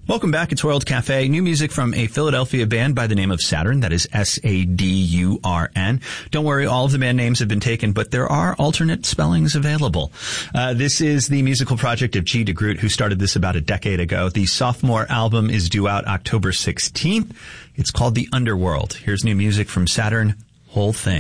Welcome back. It's World Cafe. New music from a Philadelphia band by the name of Sadurn. That is S-A-D-U-R-N. Don't worry, all of the band names have been taken, but there are alternate spellings available. This is the musical project of G. DeGroot, who started this about a decade ago. The sophomore album is due out October 16th. It's called The Underworld. Here's new music from Sadurn, Whole Thing.